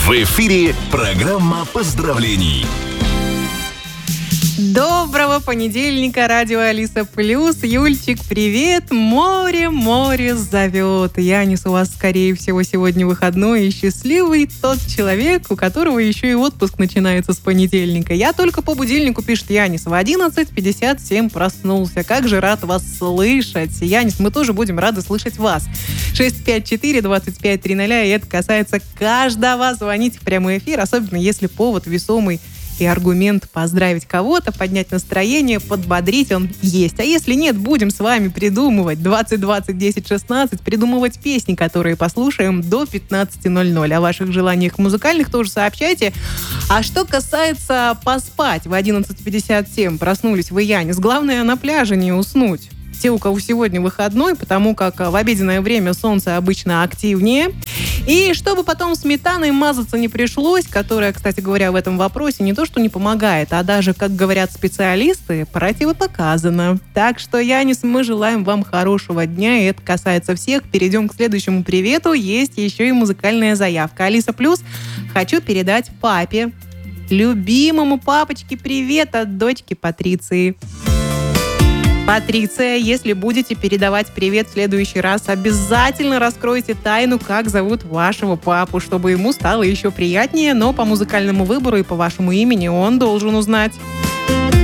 В эфире программа поздравлений. Доброго понедельника, радио Алиса Плюс. Юльчик, привет! Море зовет. Янис, у вас, скорее всего, сегодня выходной, и счастливый тот человек, у которого еще и отпуск начинается с понедельника. Я только по будильнику, пишет Янис, в 11:57 проснулся. Как же рад вас слышать. Янис, мы тоже будем рады слышать вас. 654-2530, и это касается каждого. Звоните в прямой эфир, особенно если повод весомый и аргумент поздравить кого-то, поднять настроение, подбодрить, он есть. А если нет, будем с вами придумывать 20-20-10-16, придумывать песни, которые послушаем до 15:00. О ваших желаниях музыкальных тоже сообщайте. А что касается поспать в 11:57, проснулись вы, Янис, главное на пляже не уснуть. Те, у кого сегодня выходной, потому как в обеденное время солнце обычно активнее. И чтобы потом сметаной мазаться не пришлось, которая, кстати говоря, в этом вопросе не то что не помогает, а даже, как говорят специалисты, противопоказано. Так что, Янис, мы желаем вам хорошего дня, и это касается всех. Перейдем к следующему привету. Есть еще и музыкальная заявка. Алиса Плюс, хочу передать папе, любимому папочке, привет от дочки Патриции. Патриция, если будете передавать привет в следующий раз, обязательно раскройте тайну, как зовут вашего папу, чтобы ему стало еще приятнее, но по музыкальному выбору и по вашему имени он должен узнать.